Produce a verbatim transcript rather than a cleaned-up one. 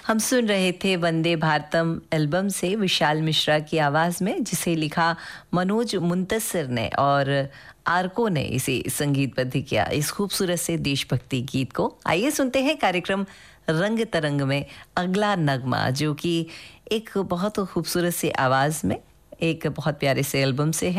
हम सुन रहे थे वंदे भारतम एल्बम से विशाल मिश्रा की आवाज़ में, जिसे लिखा मनोज मुंतसिर ने और आरको ने इसे संगीतबद्ध किया, इस खूबसूरत से देशभक्ति गीत को। आइए सुनते हैं कार्यक्रम रंग तरंग में अगला नगमा, जो कि एक बहुत खूबसूरत सी आवाज़ में एक बहुत प्यारे से एल्बम से है।